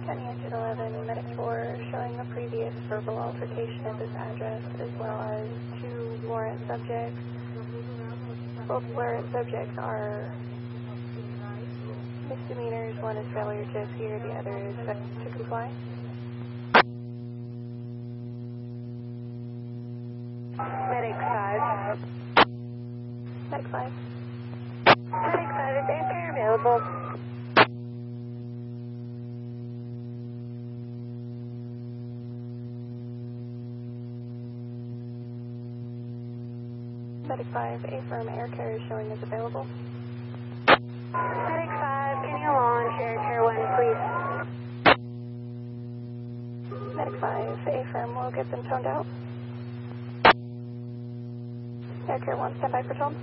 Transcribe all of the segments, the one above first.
County Engine 11, Medic 4, showing a previous verbal altercation at this address, as well as 2 warrant subjects. Both warrant subjects are misdemeanors. One is failure to appear, the other is failure to comply. Medic 5. Medic 5. Medic 5, is air available? Medic 5, affirm air carrier showing is available. Medic 5, can you launch Air Care 1, please? Medic 5, affirm, we'll get them toned out. Air Care 1, stand by for tone.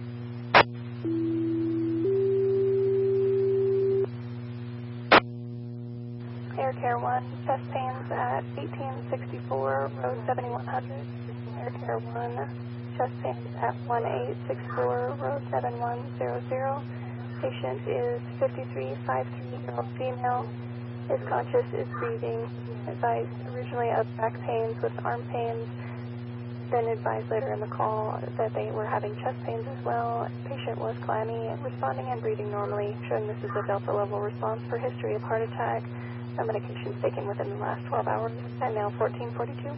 Air Care 1, chest pains at 1864, row 7100. Air Care 1, chest pains at 1864, row 7100. Patient is 53-53-year-old female. Is conscious, is breathing. Advised originally of back pains with arm pains. Then advised later in the call that they were having chest pains as well. Patient was clammy, responding and breathing normally, showing this is a Delta level response for history of heart attack. No medications taken within the last 12 hours. And now 1442.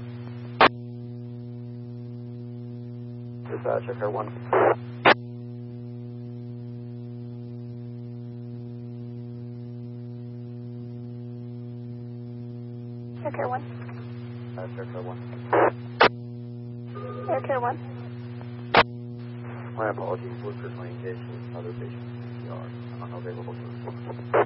Dispatch, Air 1. Air Care 1. Air Care 1. Air Care 1. My apologies. We're currently engaged with other patients in CPR. I'm unavailable to report.